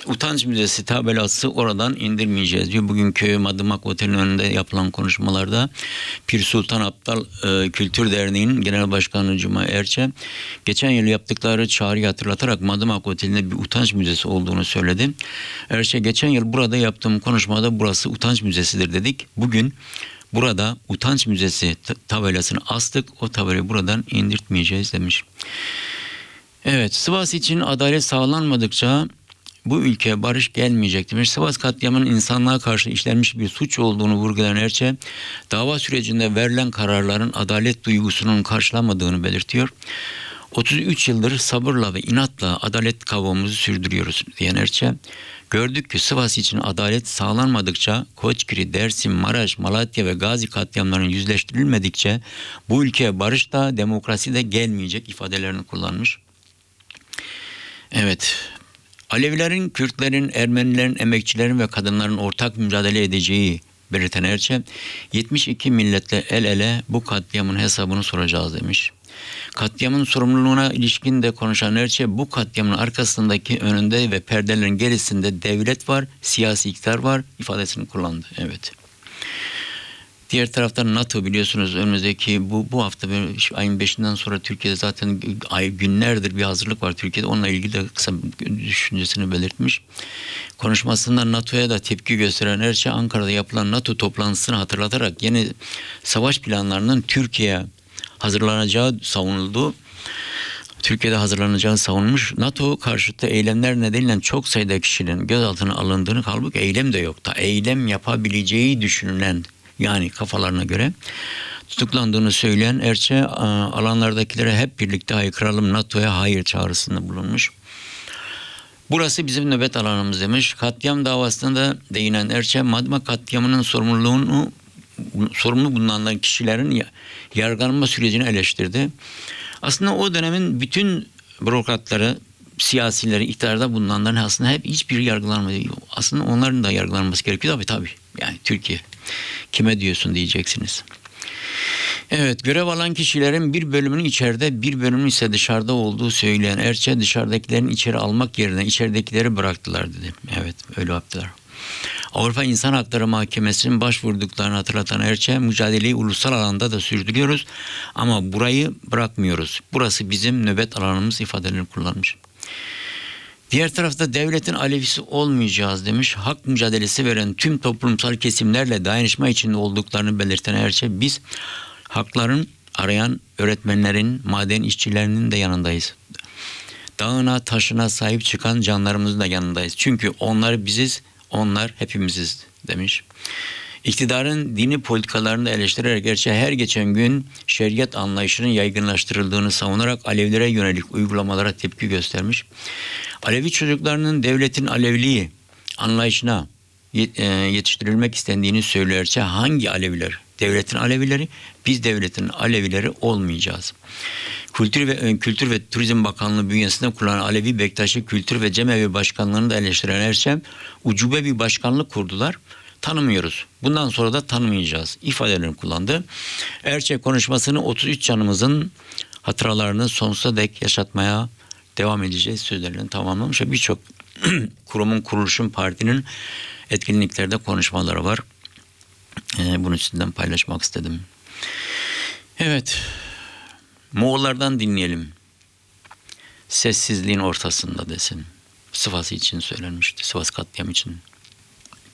Utanç Müzesi tabelası oradan indirmeyeceğiz diyor. Bugün köy Madımak Oteli'nin önünde yapılan konuşmalarda Pir Sultan Abdal Kültür Derneği'nin Genel Başkanı Cuma Erçe geçen yıl yaptıkları çağrıyı hatırlatarak Madımak Oteli'nde bir utanç müzesi olduğunu söyledi. Erçe geçen yıl burada yaptığım konuşmada burası utanç müzesidir dedik. Bugün burada utanç müzesi tabelasını astık. O tabelayı buradan indirtmeyeceğiz demiş. Evet, Sivas için adalet sağlanmadıkça bu ülkeye barış gelmeyecek demiş. Sivas katliamının insanlığa karşı işlenmiş bir suç olduğunu vurgulayan Erçe, dava sürecinde verilen kararların adalet duygusunun karşılanmadığını belirtiyor. 33 yıldır sabırla ve inatla adalet kavgamımızı sürdürüyoruz diyen Erçe, gördük ki Sivas için adalet sağlanmadıkça Koçgiri, Dersim, Maraş, Malatya ve Gazi katliamlarının yüzleştirilmedikçe bu ülkeye barış da demokrasi de gelmeyecek ifadelerini kullanmış. Evet, Alevilerin, Kürtlerin, Ermenilerin, emekçilerin ve kadınların ortak mücadele edeceği belirten Erçe, 72 milletle el ele bu katliamın hesabını soracağız demiş. Katliamın sorumluluğuna ilişkin de konuşan Erçe, bu katliamın arkasındaki, önünde ve perdelerin gerisinde devlet var, siyasi iktidar var ifadesini kullandı. Evet. Diğer taraftan NATO biliyorsunuz önümüzdeki bu hafta ayın 5'inden sonra Türkiye'de zaten günlerdir bir hazırlık var Türkiye'de. Onunla ilgili de kısa düşüncesini belirtmiş. Konuşmasında NATO'ya da tepki gösteren Erçe, Ankara'da yapılan NATO toplantısını hatırlatarak yeni savaş planlarının Türkiye'ye hazırlanacağı savunuldu. Türkiye'de hazırlanacağını savunmuş. NATO karşıtı eylemler nedeniyle çok sayıda kişinin gözaltına alındığını, halbuki eylem de yok da eylem yapabileceği düşünülen, yani kafalarına göre tutuklandığını söyleyen Erçe, alanlardakilere hep birlikte haykıralım, NATO'ya hayır çağrısında bulunmuş. Burası bizim nöbet alanımız demiş. Katliam davasında değinen Erçe, Madımak katliamının sorumlu bulunan kişilerin yargılanma sürecini eleştirdi. Aslında o dönemin bütün bürokratları, siyasileri, iktidarda bulunanların aslında hep hiçbir yargılanmadı. Aslında onların da yargılanması gerekiyor tabii. Yani Türkiye. Kime diyorsun diyeceksiniz. Evet, görev alan kişilerin bir bölümünün içeride, bir bölümünün ise dışarıda olduğu söyleyen Erçe, dışarıdakilerin içeri almak yerine içeridekileri bıraktılar dedi. Evet, öyle yaptılar. Avrupa İnsan Hakları Mahkemesi'nin başvurduklarını hatırlatan Erçe, mücadeleyi ulusal alanda da sürdürüyoruz ama burayı bırakmıyoruz. Burası bizim nöbet alanımız ifadelerini kullanmış. Diğer tarafta devletin Alevisi olmayacağız demiş. Hak mücadelesi veren tüm toplumsal kesimlerle dayanışma içinde olduklarını belirten Erçe, biz hakların arayan öğretmenlerin, maden işçilerinin de yanındayız. Dağına taşına sahip çıkan canlarımızın da yanındayız. Çünkü onlar biziz, onlar hepimiziz demiş. İktidarın dini politikalarını eleştirerek Erçe, her geçen gün şeriat anlayışının yaygınlaştırıldığını savunarak Alevilere yönelik uygulamalara tepki göstermiş. Alevi çocuklarının devletin Aleviliği anlayışına yetiştirilmek istendiğini söylüyor Erçe. Hangi Aleviler? Devletin Alevileri, biz devletin Alevileri olmayacağız. Kültür ve Turizm Bakanlığı bünyesinde kullanan Alevi Bektaşi Kültür ve Cemevi Başkanlığı'nı da eleştiren Erçe, ucube bir başkanlık kurdular. Tanımıyoruz. Bundan sonra da tanımayacağız ifadelerini kullandı. Erçe konuşmasını 33 canımızın hatıralarını sonsuza dek yaşatmaya devam edeceğiz sözlerini tamamlamış. Birçok kurumun, kuruluşun, partinin etkinliklerde konuşmaları var. Bunu sizden paylaşmak istedim. Evet. Moğollardan dinleyelim. Sessizliğin ortasında desin. Sivas için söylenmişti. Sivas katliam için.